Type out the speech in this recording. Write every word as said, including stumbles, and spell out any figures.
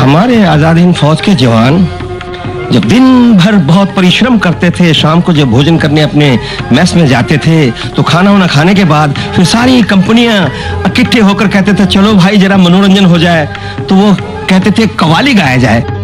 हमारे आजाद हिंद फौज के जवान जब दिन भर बहुत परिश्रम करते थे, शाम को जब भोजन करने अपने मेस में जाते थे तो खाना वाना खाने के बाद फिर सारी कंपनियां इकट्ठे होकर कहते थे चलो भाई जरा मनोरंजन हो जाए, तो वो कहते थे कव्वाली गाया जाए।